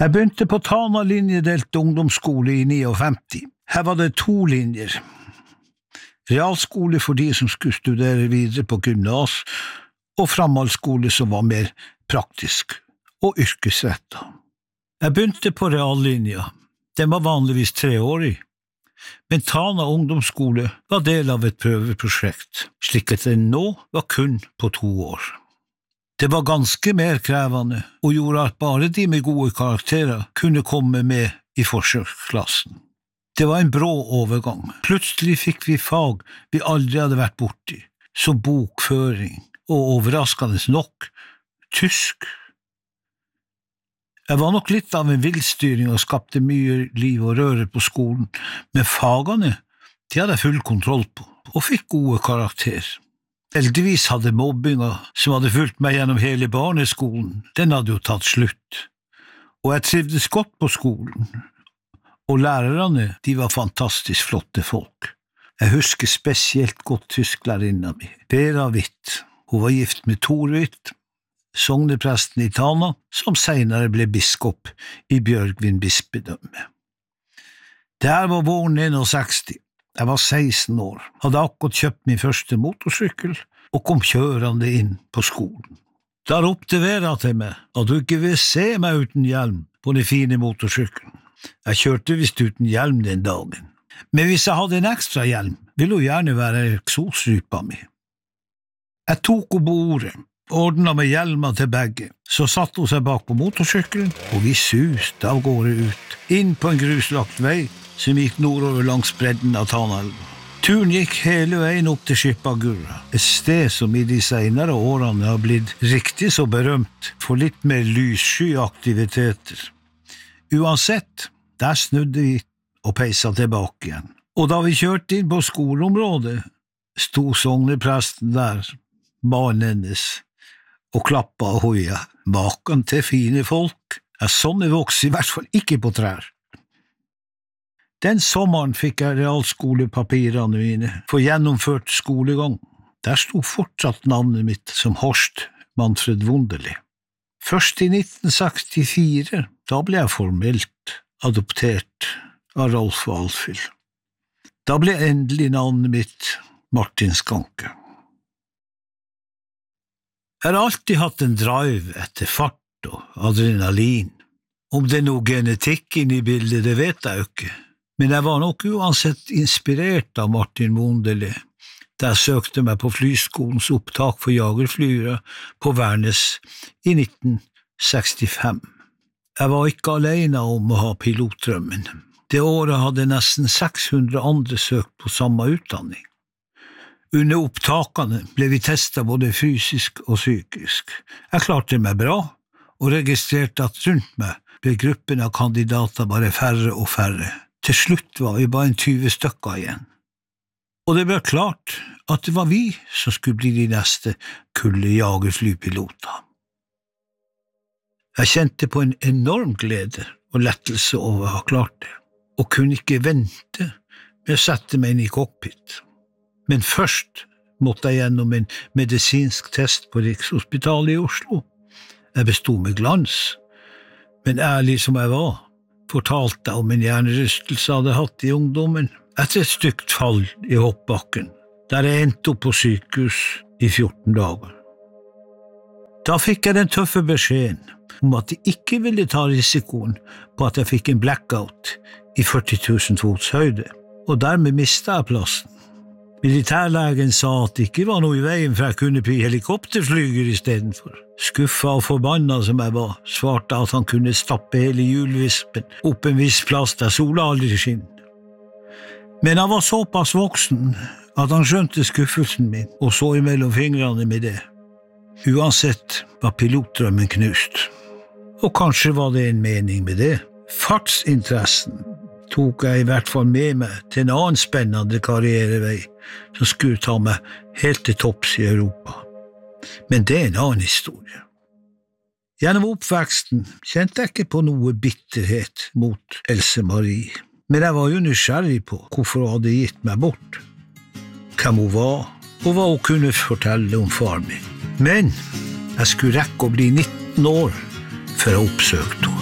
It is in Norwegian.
Jeg begynte på Tana linjedelt ungdomsskole i 59. Her var det 2 linjer. Realskole for de som skulle studere videre på gymnas, og framhaldsskole som var mer praktisk og yrkesrettet. Jeg begynte på reallinja. Den var vanligvis 3-årig. Men Tana ungdomsskole var del av et prøveprosjekt, slik at den nå var kun på 2 år. Det var ganske mer krevende, og gjorde at bare de med gode karakterer kunne komme med i forsøksklassen. Det var en brå overgang. Plutselig fikk vi fag vi aldri hadde vært borti, som bokføring og overraskende nok, tysk. Jeg var nok litt av en villstyring og skapte mye liv og røre på skolen, men fagene, de hadde jeg full kontroll på, og fikk gode karakterer. Heldigvis hadde mobbinga, som hadde fulgt meg gjennom hele barneskolen, den hadde jo tatt slutt. Og jeg trivdes godt på skolen, og lærerne, de var fantastisk flotte folk. Jeg husker spesielt godt tysklærerinna mi, Vera Witt. Hun var gift med Tor Witt, sognepresten i Tana, som senere ble biskop i Bjørgvin bispedømme. Det her var våren 61. Jeg var 16 år, hadde akkurat kjøpt min første motorsykkel og kom kjørende inn på skolen. Da ropte Vera til meg at du ikke vil se meg uten hjelm på den fine motorsykkelen. Jeg kjørte visst uten hjelm den dagen, men hvis jeg hadde en ekstra hjelm, ville hun gjerne være eksosrypa mi. Jeg tok henne på ordet, ordnet med hjelmer til begge, så satt hun seg bak på motorsykkelen, og vi suste av gårde ut, inn på en gruslagt vei, som gikk nordover langs bredden av Tanaelva. Turen gikk hele veien opp til Skippagurra, et sted som i de senere årene har blitt riktig så berømt for litt mer lyssky aktiviteter. Uansett, der snudde vi og peisa tilbake igjen. Og da vi kjørte inn på skoleområdet, sto sognepresten der, mannen hennes, og klappa og hoia. Maken til fine folk, sånne vokser i hvert fall ikke på trær. Den sommeren fikk jeg realskolepapirene mine for gjennomført skolegang. Der sto fortsatt navnet mitt som Horst Manfred Wunderli. Først i 1964, da ble jeg formelt adoptert av Rolf og Alfhild. Da ble endelig navnet mitt Martin Skanke. Jeg har alltid hatt en drive etter fart og adrenalin. Om det er noe genetikk inne i bildet, det vet jeg jo ikke. Men jeg var nok uansett inspirert av Martin Wunderli, da jeg søkte meg på flyskolens opptak for jagerflyere på Værnes i 1965. Jeg var ikke alene om å ha pilotdrømmen. Det året hadde nesten 600 andre søkt på samme utdanning. Under opptakene ble vi testet både fysisk og psykisk. Jeg klarte meg bra, og registrerte at rundt meg ble gruppen av kandidater bare færre og færre. Til slutt var vi bare 20 stykker igjen. Og det ble klart at det var vi som skulle bli de neste kulle jagerflypiloter. Jeg kjente på en enorm glede og lettelse over å ha klart det, og kunne ikke vente med å sette meg inn i cockpit. Men først måtte jeg gjennom en medisinsk test på Rikshospitalet i Oslo. Jeg bestod med glans, men ærlig som jeg var, fortalte om en hjernerystelse jeg hadde hatt i ungdommen etter et stygt fall i hoppbakken, der jeg endte opp på sykehus i 14 dager. Da fikk jeg den tøffe beskjeden om at de ikke ville ta risikoen på at jeg fikk en blackout i 40 000 fots høyde, og dermed mistet jeg plassen. Militærlegen sa at det ikke var noe i veien for jeg kunne bli helikopterflyger i stedet for. Skuffa og forbanna som jeg var, svarte at han kunne stappe hele hjulvispen opp en viss plass der sola aldri skinner. Men han var såpass voksen at han skjønte skuffelsen min og så imellom fingrene med det. Uansett var pilotdrømmen knust. Og kanskje var det en mening med det. Fartsinteressen tok jeg i hvert fall med meg til en annen spennende karrierevei som skulle ta meg helt til topps i Europa. Men det er en annen historie. Gjennom oppveksten kjente jeg ikke på noe bitterhet mot Else Marie, men jeg var jo nysgjerrig på hvorfor hun hadde gitt meg bort, hvem hun var, og hva hun kunne fortelle om far min. Men jeg skulle rekke å bli 19 år før jeg oppsøkte henne.